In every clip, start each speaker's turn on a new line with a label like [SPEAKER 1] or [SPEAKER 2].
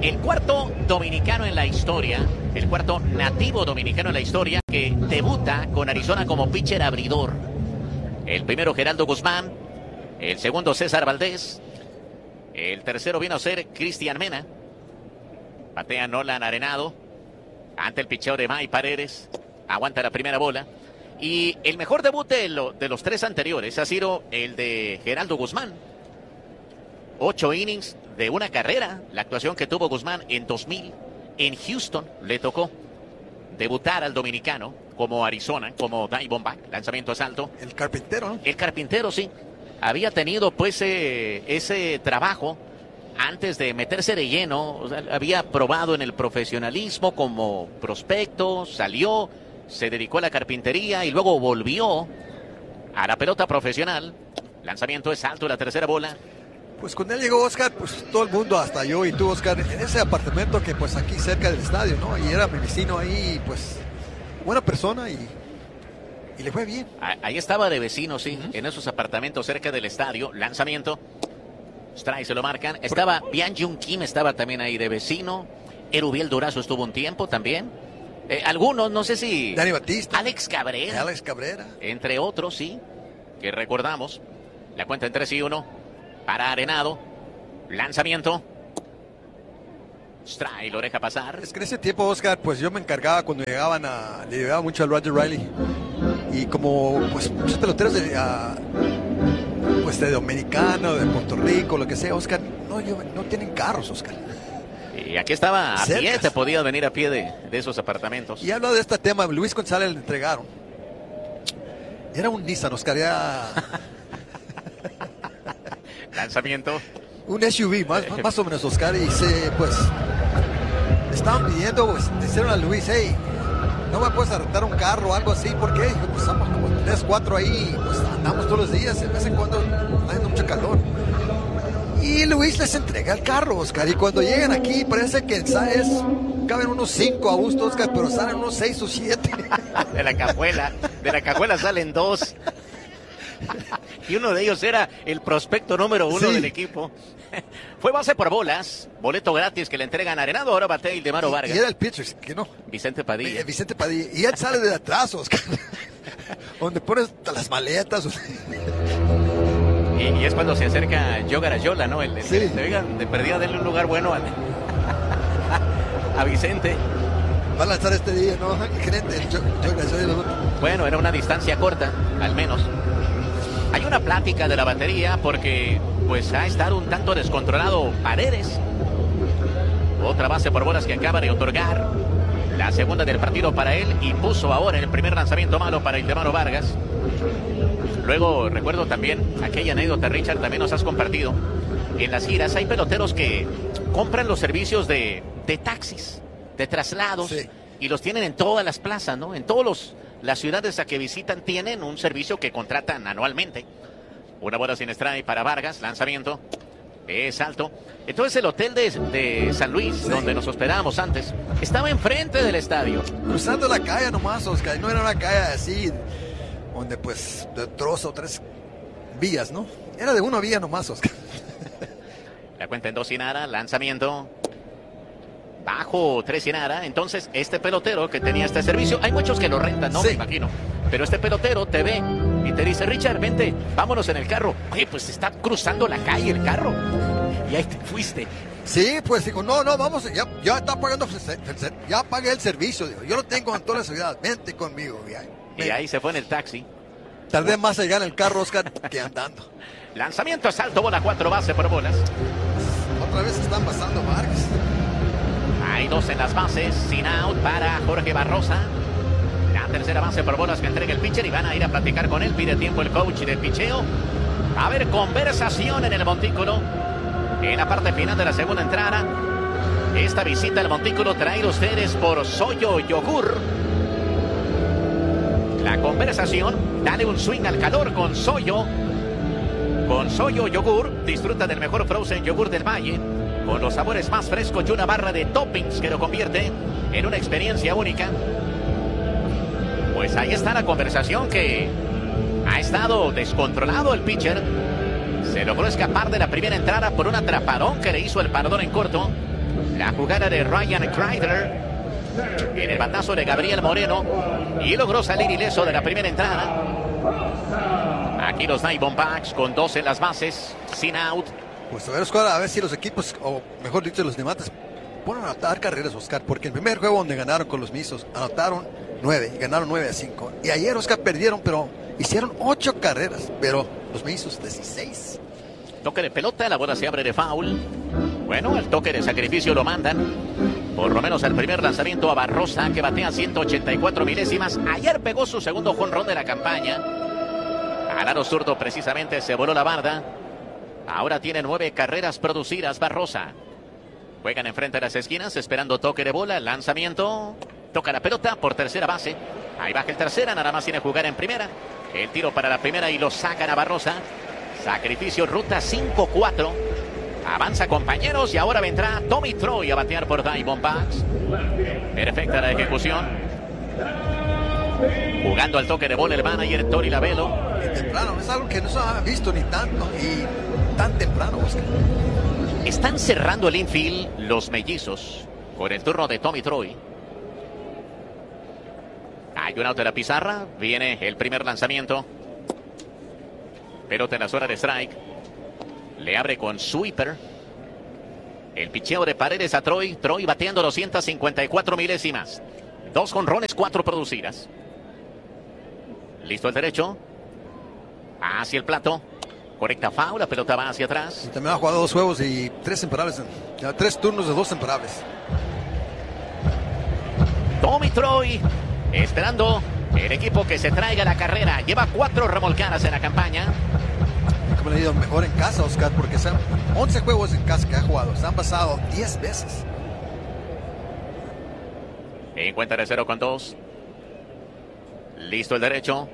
[SPEAKER 1] El cuarto dominicano en la historia, el cuarto nativo dominicano en la historia que debuta con Arizona como pitcher abridor. El primero Geraldo Guzmán, el segundo César Valdés, el tercero vino a ser Cristian Mena. Batea Nolan Arenado ante el picheo de May Paredes. Aguanta la primera bola. Y el mejor debut de los tres anteriores ha sido el de Geraldo Guzmán. 8 innings de una carrera. La actuación que tuvo Guzmán en 2000 en Houston. Le tocó debutar al dominicano como Arizona, como Diamondback. Lanzamiento a salto.
[SPEAKER 2] El carpintero, ¿no?
[SPEAKER 1] El carpintero, sí. Había tenido pues ese trabajo antes de meterse de lleno. O sea, había probado en el profesionalismo como prospecto, salió, se dedicó a la carpintería y luego volvió a la pelota profesional. Lanzamiento es alto, la tercera bola.
[SPEAKER 2] Pues cuando él llegó, Oscar, pues todo el mundo, hasta yo y tú, Oscar, en ese apartamento que pues aquí cerca del estadio, ¿no? Y era mi vecino ahí, pues buena persona y le fue bien.
[SPEAKER 1] Ahí estaba de vecino, sí, en esos apartamentos cerca del estadio. Lanzamiento. Strike se lo marcan. Estaba Byung-Hyun Kim, estaba también ahí de vecino. Erubiel Durazo estuvo un tiempo también. Algunos, no sé si...
[SPEAKER 2] Dani Batista.
[SPEAKER 1] Alex Cabrera. Entre otros, sí, que recordamos. La cuenta en 3-1 para Arenado. Lanzamiento. Strike, lo deja pasar.
[SPEAKER 2] Es que en ese tiempo, Oscar, pues yo me encargaba cuando le llegaba mucho a Roger Riley. Y como pues muchos peloteros pues de Dominicano, de Puerto Rico, lo que sea, Oscar, no tienen carros, Oscar.
[SPEAKER 1] Y aquí estaba a pie, te podías venir a pie de esos apartamentos.
[SPEAKER 2] Y hablo de este tema, Luis González le entregaron. Era un Nissan, Oscar, ya...
[SPEAKER 1] Lanzamiento.
[SPEAKER 2] Un SUV, más o menos, Oscar, y pues estaban pidiendo, pues, dijeron a Luis, hey, no me puedes arrendar un carro o algo así, ¿por qué? Dijo, pues estamos como 3, 4 ahí, pues andamos todos los días, de vez en cuando haciendo mucho calor. Y Luis les entrega el carro, Oscar, y cuando llegan aquí parece que caben unos 5 a gusto, Oscar, pero salen unos 6 o 7.
[SPEAKER 1] De la cajuela salen 2. Y uno de ellos era el prospecto número 1 del equipo. Fue base por bolas, boleto gratis que le entregan a Arenado, ahora batea Ildemaro Vargas.
[SPEAKER 2] Y era el pitcher, que no.
[SPEAKER 1] Vicente Padilla.
[SPEAKER 2] Y él sale de atrás, Oscar. Donde pones las maletas.
[SPEAKER 1] Y es cuando se acerca Joe Garayola, ¿no? De perdida, denle un lugar bueno a Vicente.
[SPEAKER 2] Va a lanzar este día, ¿no? Gerente, Joe Garayola.
[SPEAKER 1] Bueno, era una distancia corta, al menos. Hay una plática de la batería porque pues ha estado un tanto descontrolado Paredes. Otra base por bolas que acaba de otorgar. La segunda del partido para él y puso ahora el primer lanzamiento malo para Ildemaro Vargas. Luego recuerdo también aquella anécdota, Richard, también nos has compartido. En las giras hay peloteros que compran los servicios de taxis, de traslados, sí, y los tienen en todas las plazas, ¿no? En todas las ciudades a que visitan tienen un servicio que contratan anualmente. Una bola sin strike para Vargas, lanzamiento. Es alto. Entonces el hotel de San Luis, sí, donde nos hospedábamos antes, estaba enfrente del estadio.
[SPEAKER 2] Cruzando la calle nomás, Oscar. No era una calle así, donde pues de 2 o 3 vías, ¿no? Era de una vía nomás, Oscar.
[SPEAKER 1] La cuenta en 2 sin nada, lanzamiento. Bajo 3 sin nada. Entonces este pelotero que tenía este servicio, hay muchos que lo rentan, ¿no? Sí. Me imagino. Pero este pelotero te ve y te dice, Richard, vente, vámonos en el carro. Oye, pues está cruzando la calle el carro. Y ahí te fuiste.
[SPEAKER 2] Sí, pues digo, no, vamos, ya está pagando, ya pagué el servicio, digo, yo lo tengo en toda la ciudad, vente conmigo.
[SPEAKER 1] Y ahí se fue en el taxi.
[SPEAKER 2] Tardé más allá en el carro, Oscar, que andando.
[SPEAKER 1] Lanzamiento a salto, bola 4, base por bolas.
[SPEAKER 2] Otra vez están pasando Vargas.
[SPEAKER 1] Hay 2 en las bases, sin out para Jorge Barrosa. La tercera base por bolas que entrega el pitcher y van a ir a platicar con él. Pide tiempo el coach de picheo. Va a haber conversación en el montículo. En la parte final de la segunda entrada. Esta visita al montículo traído ustedes por Soyo Yogur. La conversación, dale un swing al calor con Soyo. Con Soyo Yogur, disfruta del mejor frozen yogur del valle. Con los sabores más frescos y una barra de toppings que lo convierte en una experiencia única. Pues ahí está la conversación que ha estado descontrolado el pitcher. Se logró escapar de la primera entrada por un atrapadón que le hizo el parador en corto. La jugada de Ryan Kreider en el bandazo de Gabriel Moreno y logró salir ileso de la primera entrada. Aquí los Diamondbacks con 2 en las bases, sin out.
[SPEAKER 2] Pues a ver si los equipos, o mejor dicho los Diamantes, ponen a anotar carreras, Oscar, porque el primer juego donde ganaron con los Misos anotaron 9 y ganaron 9-5. Y ayer, Oscar, perdieron, pero hicieron 8 carreras, pero los Misos 16.
[SPEAKER 1] Toque de pelota, la bola se abre de foul. Bueno, el toque de sacrificio lo mandan. Por lo menos el primer lanzamiento a Barrosa, que batea 184 milésimas. Ayer pegó su segundo jonrón de la campaña. Al aro zurdo precisamente se voló la barda. Ahora tiene 9 carreras producidas Barrosa. Juegan enfrente de las esquinas esperando toque de bola, lanzamiento. Toca la pelota por tercera base. Ahí baja el tercera, nada más tiene que jugar en primera. El tiro para la primera y lo sacan a Barrosa. Sacrificio, ruta 5-4. Avanza, compañeros, y ahora vendrá Tommy Troy a batear por Diamondbacks. Perfecta la ejecución. Jugando al toque de bola el manager Tori Labelo.
[SPEAKER 2] Y temprano, es algo que no se ha visto ni tanto y tan temprano, Oscar.
[SPEAKER 1] Están cerrando el infield los mellizos con el turno de Tommy Troy. Hay un out de la pizarra. Viene el primer lanzamiento. Pelota en la zona de strike. Le abre con sweeper. El picheo de Paredes a Troy. Troy bateando 254 milésimas. 2 jonrones, 4 producidas. Listo el derecho. Hacia el plato. Correcta foul. La pelota va hacia atrás.
[SPEAKER 2] Y también ha jugado 2 juegos y 3 imparables. 3 turnos de 2 imparables.
[SPEAKER 1] Tommy Troy esperando el equipo que se traiga la carrera. Lleva 4 remolcadas en la campaña.
[SPEAKER 2] Como le he ido mejor en casa, Oscar, porque son 11 juegos en casa que ha jugado. Se han pasado 10 veces.
[SPEAKER 1] En cuenta de 0-2. Listo el derecho.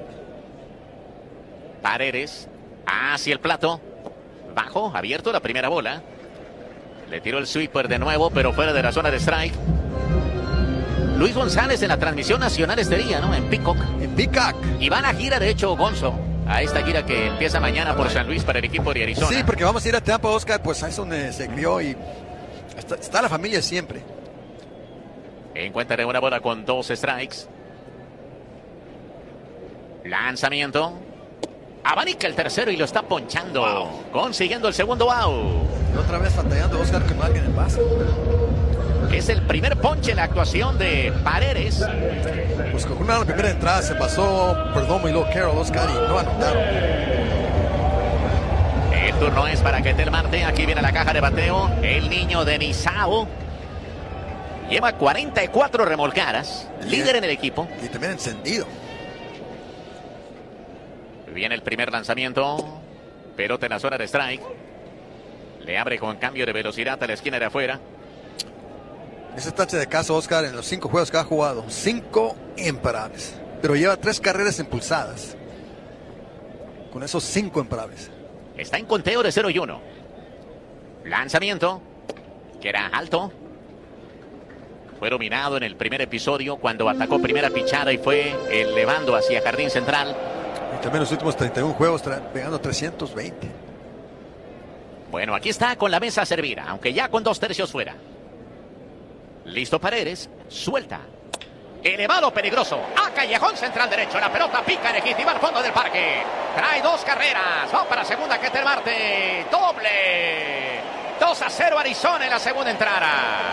[SPEAKER 1] Paredes hacia el plato. Bajo, abierto la primera bola. Le tiró el sweeper de nuevo, pero fuera de la zona de strike. Luis González en la transmisión nacional este día, ¿no? En Peacock.
[SPEAKER 2] En Peacock.
[SPEAKER 1] Y van a gira, de hecho, Gonzo. A esta gira que empieza mañana por San Luis para el equipo de Arizona.
[SPEAKER 2] Sí, porque vamos a ir a Tampa, Oscar, pues ahí es donde se crió y está la familia siempre.
[SPEAKER 1] En cuenta de una bola con 2 strikes. Lanzamiento. Abanica el tercero y lo está ponchando. Wow. Consiguiendo el segundo out.
[SPEAKER 2] Y otra vez batallando Oscar con alguien en base.
[SPEAKER 1] Es el primer ponche en la actuación de Paredes.
[SPEAKER 2] Pues con una primera entrada se pasó Perdomo y luego Carroll, Oscar, y no anotaron.
[SPEAKER 1] El turno es para Ketel Marte. Aquí viene la caja de bateo. El niño de Nizao. Lleva 44 remolcadas. Líder en el equipo.
[SPEAKER 2] Y también encendido.
[SPEAKER 1] Viene el primer lanzamiento. Pelota en la zona de strike. Le abre con cambio de velocidad a la esquina de afuera.
[SPEAKER 2] Ese tache de casa, Oscar, en los 5 juegos que ha jugado, 5 imparables. Pero lleva 3 carreras impulsadas. Con esos 5 imparables.
[SPEAKER 1] Está en conteo de 0-1. Lanzamiento. Que era alto. Fue dominado en el primer episodio cuando atacó primera pichada y fue elevando hacia jardín central.
[SPEAKER 2] Y también los últimos 31 juegos pegando 320.
[SPEAKER 1] Bueno, aquí está con la mesa servida, aunque ya con 2/3 fuera. Listo Paredes, suelta. Elevado peligroso, a callejón central derecho. La pelota pica legítima al fondo del parque. Trae 2 carreras, va para segunda Ketel Marte. Doble. 2-0 Arizona en la segunda entrada.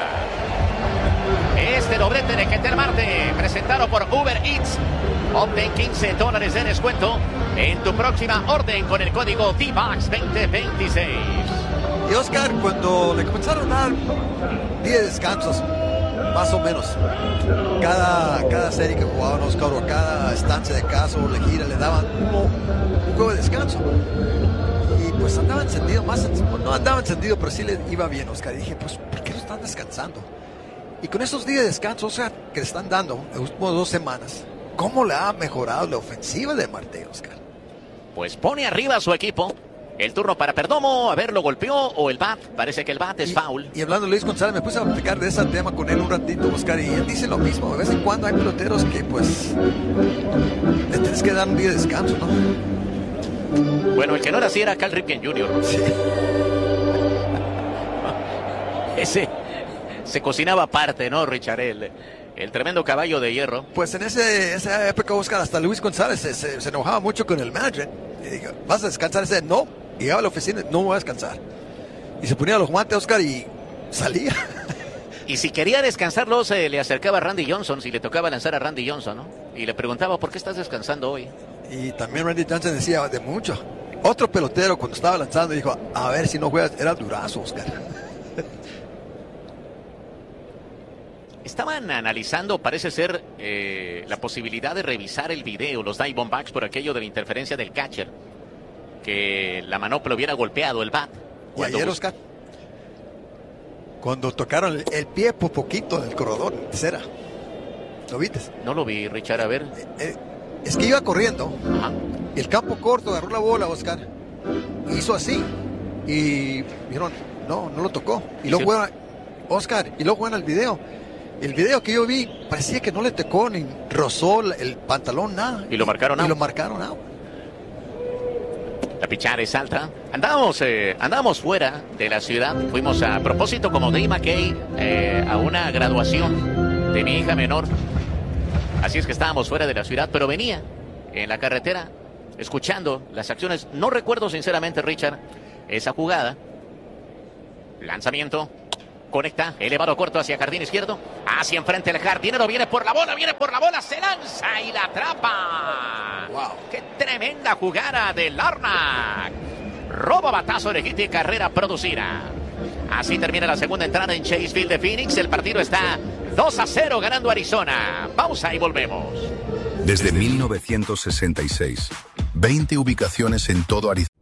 [SPEAKER 1] Este doblete de Ketel Marte, presentado por Uber Eats. Obtén $15 de descuento en tu próxima orden con el código D-Box 2026.
[SPEAKER 2] Y Oscar, cuando le comenzaron a dar 10 descansos, más o menos, cada serie que jugaban Oscar o cada estancia de casa o de gira le daban un juego de descanso. Y pues andaba encendido, no andaba encendido, pero sí le iba bien, Oscar. Y dije, pues, ¿por qué no están descansando? Y con esos días de descanso, Oscar, que le están dando en las últimas 2 semanas, ¿cómo le ha mejorado la ofensiva de Marte, Oscar?
[SPEAKER 1] Pues pone arriba a su equipo. El turno para Perdomo, a ver, lo golpeó o el bat. Parece que el bat es foul.
[SPEAKER 2] Y hablando de Luis González, me puse a platicar de ese tema con él un ratito, Oscar, y él dice lo mismo. De vez en cuando hay peloteros que, pues, le tienes que dar un día de descanso, ¿no?
[SPEAKER 1] Bueno, el que no era así era Cal Ripken Jr.
[SPEAKER 2] Sí.
[SPEAKER 1] Se cocinaba aparte, ¿no, Richard? El tremendo caballo de hierro.
[SPEAKER 2] Pues en esa época, Oscar, hasta Luis González se enojaba mucho con el manager. Y dijo, ¿vas a descansar? Ese no. Y llegaba a la oficina, no voy a descansar. Y se ponía los guantes, Oscar, y salía.
[SPEAKER 1] Y si quería descansarlo, se le acercaba a Randy Johnson, si le tocaba lanzar a Randy Johnson, ¿no? Y le preguntaba, ¿por qué estás descansando hoy?
[SPEAKER 2] Y también Randy Johnson decía, de mucho. Otro pelotero, cuando estaba lanzando, dijo, a ver si no juegas, era Durazo, Oscar.
[SPEAKER 1] Estaban analizando, parece ser, la posibilidad de revisar el video, los Diamondbacks, por aquello de la interferencia del catcher. Que la manopla hubiera golpeado el bat.
[SPEAKER 2] Y ayer, Oscar, cuando tocaron el pie por poquito del corredor, tercera. ¿Lo viste?
[SPEAKER 1] No lo vi, Richard, a ver.
[SPEAKER 2] Es que iba corriendo.
[SPEAKER 1] Ajá.
[SPEAKER 2] El campo corto, agarró la bola, Oscar. Hizo así. Y vieron, no lo tocó. Y luego juegan, Oscar, y luego juegan el video. El video que yo vi, parecía que no le tocó ni rozó el pantalón, nada.
[SPEAKER 1] Y lo marcaron out.
[SPEAKER 2] Y lo marcaron out.
[SPEAKER 1] La pichada es alta. Andábamos fuera de la ciudad. Fuimos a propósito, como Dave McKay, a una graduación de mi hija menor. Así es que estábamos fuera de la ciudad, pero venía en la carretera escuchando las acciones. No recuerdo sinceramente, Richard, esa jugada. Lanzamiento. Conecta, elevado corto hacia jardín izquierdo. Hacia enfrente el jardinero, viene por la bola, se lanza y la atrapa.
[SPEAKER 2] Wow.
[SPEAKER 1] ¡Qué tremenda jugada de Larnach! Robo batazo de hit y carrera producida. Así termina la segunda entrada en Chase Field de Phoenix. El partido está 2-0 ganando Arizona. Pausa y volvemos.
[SPEAKER 3] Desde 1966, 20 ubicaciones en todo Arizona.